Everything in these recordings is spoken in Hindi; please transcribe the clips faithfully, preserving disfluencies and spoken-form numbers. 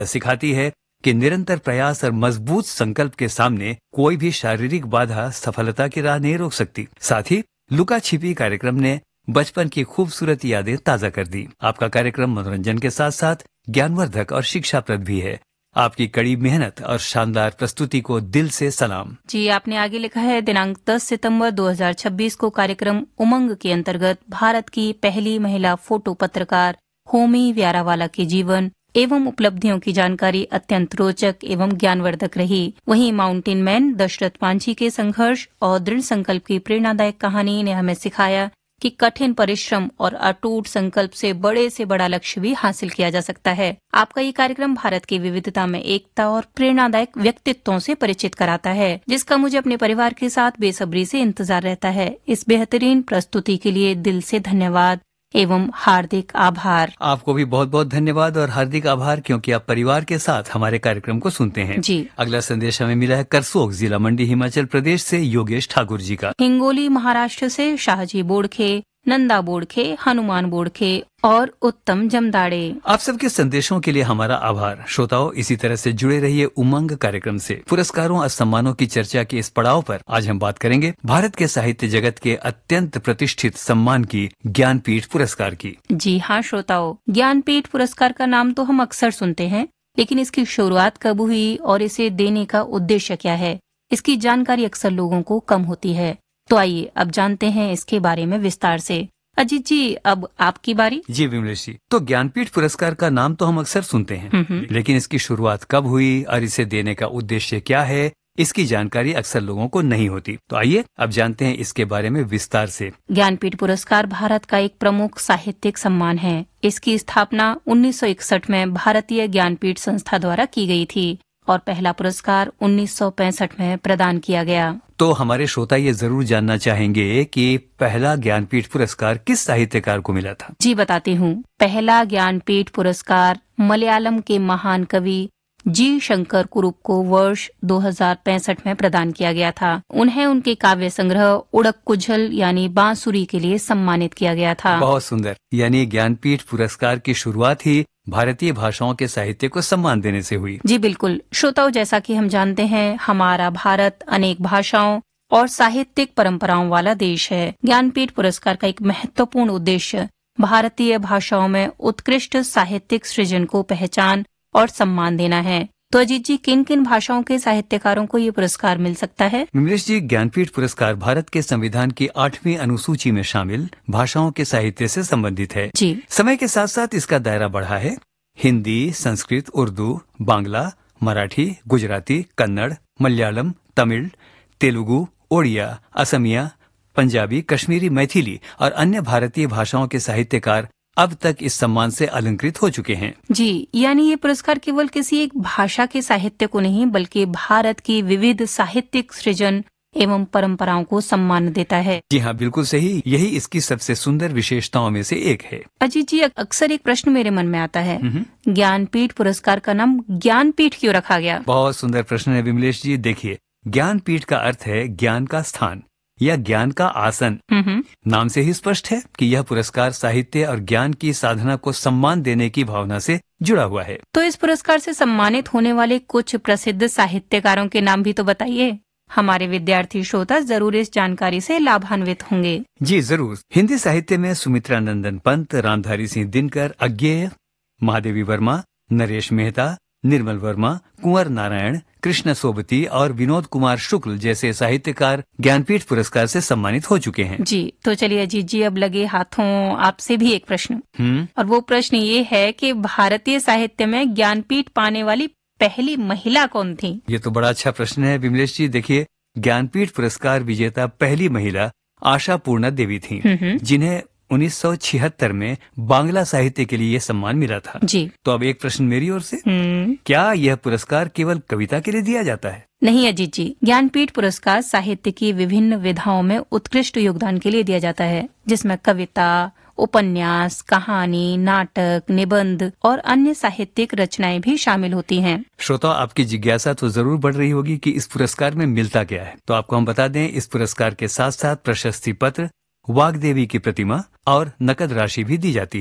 सिखाती है कि निरंतर प्रयास और मजबूत संकल्प के सामने कोई भी शारीरिक बाधा सफलता की राह नहीं रोक सकती। साथ ही लुका छिपी कार्यक्रम ने बचपन की खूबसूरत यादें ताजा कर दी। आपका कार्यक्रम मनोरंजन के साथ साथ ज्ञानवर्धक और शिक्षाप्रद भी है। आपकी कड़ी मेहनत और शानदार प्रस्तुति को दिल से सलाम। जी, आपने आगे लिखा है, दिनांक दस सितंबर दो हज़ार छब्बीस को कार्यक्रम उमंग के अंतर्गत भारत की पहली महिला फोटो पत्रकार होमी व्यारावाला के जीवन एवं उपलब्धियों की जानकारी अत्यंत रोचक एवं ज्ञानवर्धक रही। वहीं माउंटेन मैन दशरथ मांझी के संघर्ष और दृढ़ संकल्प की प्रेरणादायक कहानी ने हमें सिखाया कि कठिन परिश्रम और अटूट संकल्प से बड़े से बड़ा लक्ष्य भी हासिल किया जा सकता है। आपका ये कार्यक्रम भारत की विविधता में एकता और प्रेरणादायक व्यक्तित्वों से परिचित कराता है, जिसका मुझे अपने परिवार के साथ बेसब्री से इंतजार रहता है। इस बेहतरीन प्रस्तुति के लिए दिल से धन्यवाद एवं हार्दिक आभार। आपको भी बहुत बहुत धन्यवाद और हार्दिक आभार, क्योंकि आप परिवार के साथ हमारे कार्यक्रम को सुनते हैं। जी। अगला संदेश हमें मिला है करसोग जिला मंडी हिमाचल प्रदेश से योगेश ठाकुर जी का। हिंगोली महाराष्ट्र से शाहजी बोड़खे, नंदा बोड़खे, हनुमान बोड़खे और उत्तम जमदाड़े। आप सबके संदेशों के लिए हमारा आभार। श्रोताओं, इसी तरह से जुड़े रहिए उमंग कार्यक्रम से। पुरस्कारों और सम्मानों की चर्चा के इस पड़ाव पर आज हम बात करेंगे भारत के साहित्य जगत के अत्यंत प्रतिष्ठित सम्मान की ज्ञानपीठ पुरस्कार की। जी हाँ श्रोताओं, ज्ञानपीठ पुरस्कार का नाम तो हम अक्सर सुनते हैं, लेकिन इसकी शुरुआत कब हुई और इसे देने का उद्देश्य क्या है, इसकी जानकारी अक्सर लोगों को कम होती है। तो आइए अब जानते हैं इसके बारे में विस्तार से। अजीत जी, अब आपकी बारी। जी विमलेश जी, तो ज्ञानपीठ पुरस्कार का नाम तो हम अक्सर सुनते हैं, लेकिन इसकी शुरुआत कब हुई और इसे देने का उद्देश्य क्या है, इसकी जानकारी अक्सर लोगों को नहीं होती। तो आइए अब जानते हैं इसके बारे में विस्तार से। ज्ञानपीठ पुरस्कार भारत का एक प्रमुख साहित्यिक सम्मान है। इसकी स्थापना उन्नीस सौ इकसठ में भारतीय ज्ञानपीठ संस्था द्वारा की गई थी और पहला पुरस्कार उन्नीस सौ पैंसठ में प्रदान किया गया। तो हमारे श्रोता ये जरूर जानना चाहेंगे कि पहला ज्ञानपीठ पुरस्कार किस साहित्यकार को मिला था। जी बताती हूँ। पहला ज्ञानपीठ पुरस्कार मलयालम के महान कवि जी शंकर कुरुप को वर्ष दो हज़ार पैंसठ में प्रदान किया गया था। उन्हें उनके काव्य संग्रह उड़क्कुझल यानी बांसुरी के लिए सम्मानित किया गया था। बहुत सुंदर। यानी ज्ञानपीठ पुरस्कार की शुरुआत ही भारतीय भाषाओं के साहित्य को सम्मान देने से हुई। जी बिल्कुल। श्रोताओं, जैसा कि हम जानते हैं, हमारा भारत अनेक भाषाओं और साहित्यिक परंपराओं वाला देश है। ज्ञानपीठ पुरस्कार का एक महत्वपूर्ण उद्देश्य भारतीय भाषाओं में उत्कृष्ट साहित्यिक सृजन को पहचान और सम्मान देना है। तो अजीत जी, किन किन भाषाओं के साहित्यकारों को ये पुरस्कार मिल सकता है? विमलेश जी, ज्ञानपीठ पुरस्कार भारत के संविधान की आठवीं अनुसूची में शामिल भाषाओं के साहित्य से संबंधित है। जी। समय के साथ साथ इसका दायरा बढ़ा है। हिंदी, संस्कृत, उर्दू, बांग्ला, मराठी, गुजराती, कन्नड़, मलयालम, तमिल, तेलुगु, ओडिया, असमिया, पंजाबी, कश्मीरी, मैथिली और अन्य भारतीय भाषाओं के साहित्यकार अब तक इस सम्मान से अलंकृत हो चुके हैं। जी, यानी ये पुरस्कार केवल किसी एक भाषा के साहित्य को नहीं, बल्कि भारत की विविध साहित्यिक सृजन एवं परंपराओं को सम्मान देता है। जी हाँ, बिल्कुल सही। यही इसकी सबसे सुंदर विशेषताओं में से एक है। अजीत जी, अक्सर एक प्रश्न मेरे मन में आता है, ज्ञानपीठ पुरस्कार का नाम ज्ञानपीठ क्यों रखा गया? बहुत सुंदर प्रश्न है विमलेश जी। देखिए, ज्ञानपीठ का अर्थ है ज्ञान का स्थान या ज्ञान का आसन। नाम से ही स्पष्ट है कि यह पुरस्कार साहित्य और ज्ञान की साधना को सम्मान देने की भावना से जुड़ा हुआ है। तो इस पुरस्कार से सम्मानित होने वाले कुछ प्रसिद्ध साहित्यकारों के नाम भी तो बताइए। हमारे विद्यार्थी श्रोता जरूर इस जानकारी से लाभान्वित होंगे। जी जरूर। हिंदी साहित्य में सुमित्रा नंदन पंत, रामधारी सिंह दिनकर, अज्ञेय, महादेवी वर्मा, नरेश मेहता, निर्मल वर्मा, कुंवर नारायण, कृष्ण सोबती और विनोद कुमार शुक्ल जैसे साहित्यकार ज्ञानपीठ पुरस्कार से सम्मानित हो चुके हैं। जी, तो चलिए अजीत जी, अब लगे हाथों आपसे भी एक प्रश्न। हम्म और वो प्रश्न ये है कि भारतीय साहित्य में ज्ञानपीठ पाने वाली पहली महिला कौन थी? ये तो बड़ा अच्छा प्रश्न है विमलेश जी। देखिए, ज्ञानपीठ पुरस्कार विजेता पहली महिला आशा पूर्णा देवी थी, जिन्हें उन्नीस सौ छिहत्तर में बांग्ला साहित्य के लिए ये सम्मान मिला था। जी। तो अब एक प्रश्न मेरी ओर से, क्या यह पुरस्कार केवल कविता के लिए दिया जाता है? नहीं अजीत जी, ज्ञानपीठ पुरस्कार साहित्य की विभिन्न विधाओं में उत्कृष्ट योगदान के लिए दिया जाता है, जिसमें कविता, उपन्यास, कहानी, नाटक, निबंध और अन्य साहित्यिक रचनाएं भी शामिल होती हैं। श्रोता, आपकी जिज्ञासा तो जरूर बढ़ रही होगी कि इस पुरस्कार में मिलता क्या है। तो आपको हम बता दें, इस पुरस्कार के साथ साथ प्रशस्ति पत्र, वाग्देवी की प्रतिमा और नकद राशि भी दी जाती है।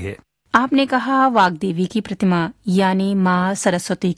आपने कहा वाग्देवी की प्रतिमा यानी माँ सरस्वती